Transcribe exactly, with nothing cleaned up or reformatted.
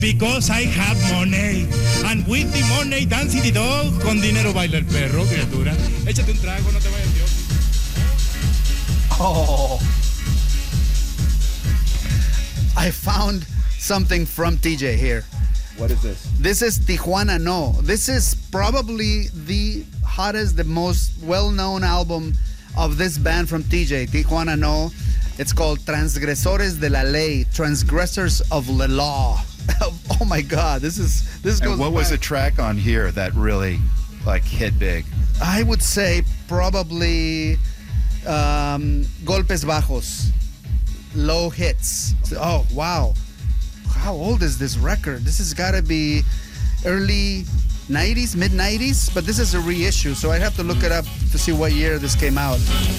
Because I have money. And with the money, dancing the dog. Con dinero baila el perro, criatura. Échate un trago, no te vayas, Dios. Oh. I found something from T J here. What is this? This is Tijuana No. This is probably the hottest, the most well-known album of this band from T J, Tijuana No. It's called Transgresores de la Ley, Transgressors of the Law. Oh my God, this is this goes. And what was back. the track on here that really like hit big? I would say probably um, Golpes Bajos, Low Hits. Oh wow, how old is this record? This has got to be early nineties, mid nineties, but this is a reissue, so I'd have to look it up to see what year this came out.